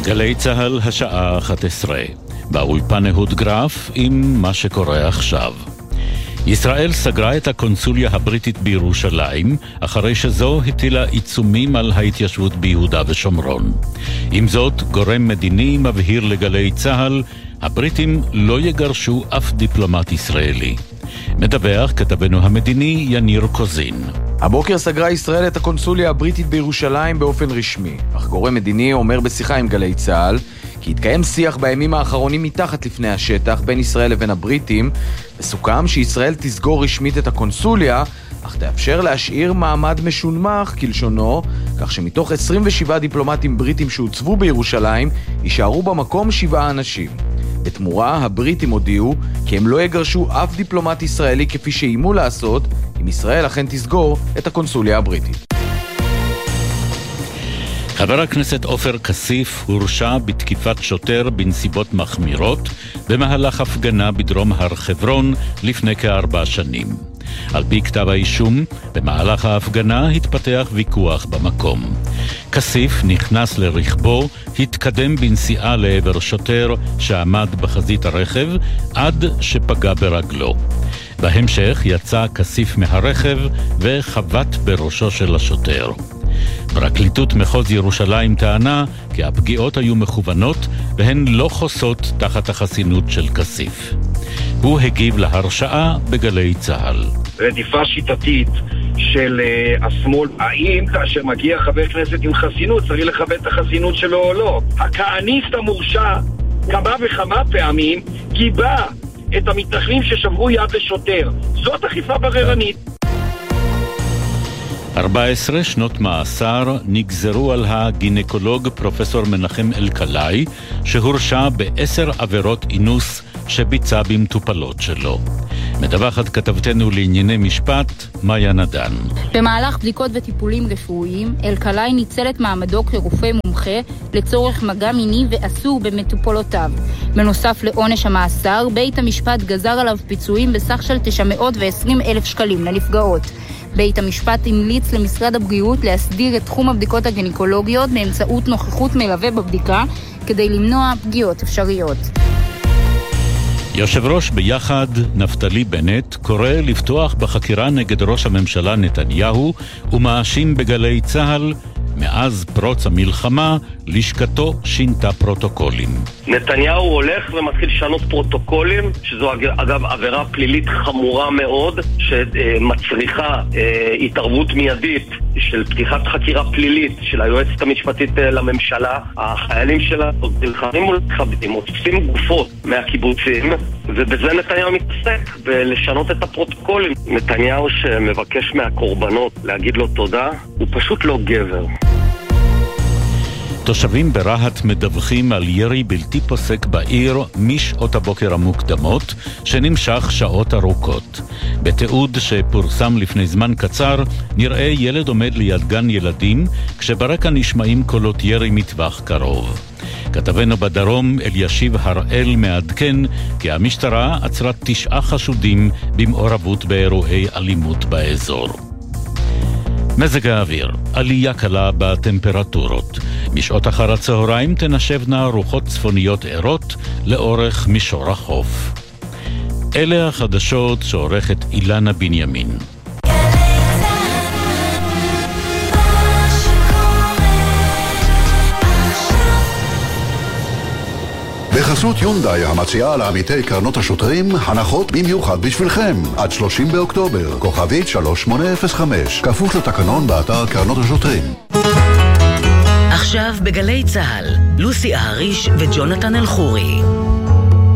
גלי צהל השעה 11. באולפן אהוד גרף עם מה שקורה עכשיו. ישראל סגרה את הקונסוליה הבריטית בירושלים אחרי שזו הטילה עיצומים על ההתיישבות ביהודה ושומרון. עם זאת, גורם מדיני מבהיר לגלי צהל, הבריטים לא יגרשו אף דיפלומט ישראלי. מדווח כתבנו המדיני יניר קוזין. הבוקר סגרה ישראל את הקונסוליה הבריטית בירושלים באופן רשמי, אך גורם מדיני אומר בשיחה עם גלי צהל כי התקיים שיח בימים האחרונים מתחת לפני השטח בין ישראל לבין הבריטים, וסוכם שישראל תסגור רשמית את הקונסוליה, אך תאפשר להשאיר מעמד משונמך כלשונו, כך שמתוך 27 דיפלומטים בריטים שהוצבו בירושלים, יישארו במקום 7 אנשים. בתמורה, הבריטים הודיעו כי הם לא יגרשו אף דיפלומט ישראלי כפי שאיימו לעשות, אם ישראל אכן תסגור את הקונסוליה הבריטית. חבר הכנסת עופר כסיף הורשע בתקיפת שוטר בנסיבות מחמירות במהלך הפגנה בדרום הר חברון לפני כ4 שנים. על פי כתב האישום, במהלך ההפגנה התפתח ויכוח במקום. כסיף נכנס לרכבו, התקדם בנסיעה לעבר שוטר שעמד בחזית הרכב עד שפגע ברגלו. בהמשך יצא כסיף מהרכב וחבט בראשו של השוטר. פרקליטות מחוז ירושלים טענה כי הפגיעות היו מכוונות והן לא חוסות תחת החסינות של כסיף. הוא הגיב להרשעה בגלי צהל. רדיפה שיטתית של השמאל, האם כאשר מגיע חבר כנסת עם חסינות צריך לכבד את החסינות שלו או לא? הכהניסט המורשע כמה וכמה פעמים גיבה את המתנחלים ששברו יד לשוטר. זאת אכיפה בררנית. 14 שנות מאסר נגזרו על הגינקולוג פרופסור מנחם אלקלעי, שהורשע ב10 עבירות אינוס שביצע במטופלות שלו. מדווחת כתבתנו לענייני משפט, מאיה נדן. במהלך בדיקות וטיפולים רפואיים, אלקלעי ניצל את מעמדו כרופא מומחה לצורך מגע מיני ואסור במטופלותיו. בנוסף לעונש המאסר, בית המשפט גזר עליו פיצויים בסך של 920,000 שקלים לנפגעות. בית המשפט המליץ למשרד הבריאות להסדיר את תחום הבדיקות הגינקולוגיות באמצעות נוכחות מלווה בבדיקה כדי למנוע פגיעות אפשריות. יושב ראש ביחד, נפתלי בנט, קורא לפתוח בחקירה נגד ראש הממשלה נתניהו ומאשים בגלי צהל, מאז פרוץ המלחמה, לשכתו שינתה פרוטוקולים. נתניהו הולך ומתחיל לשנות פרוטוקולים, שזו אגב עבירה פלילית חמורה מאוד, שמצריכה התערבות מיידית של פתיחת חקירה פלילית של היועצת המשפטית לממשלה. החיילים שלה נלחמים ולכבדים, מוצאים גופות מהקיבוצים, ובזה נתניהו מתעסק, ולשנות את הפרוטוקולים. נתניהו שמבקש מהקורבנות להגיד לו תודה, הוא פשוט לא גבר. תושבים ברהט מדווחים על ירי בלתי פוסק בעיר משעות הבוקר המוקדמות, שנמשך שעות ארוכות. בתיעוד שפורסם לפני זמן קצר, נראה ילד עומד ליד גן ילדים, כשברקע נשמעים קולות ירי מטווח קרוב. כתבנו בדרום אלישיב הראל מעדכן כי המשטרה עצרה 9 חשודים במעורבות באירועי אלימות באזור. מזג האוויר, עלייה קלה בטמפרטורות. בשעות אחר הצהריים תנשבנה רוחות צפוניות ערות לאורך מישור החוף. אלה החדשות שעורכת אילנה בנימין. בחסות יונדאי המציעה לעמיתי קרנות השוטרים הנחות במיוחד בשבילכם עד 30 באוקטובר, כוכבית 3805, כפוף לתקנון באתר קרנות השוטרים. עכשיו בגלי צהל, לוסי אהריש וג'ונתן אלחורי.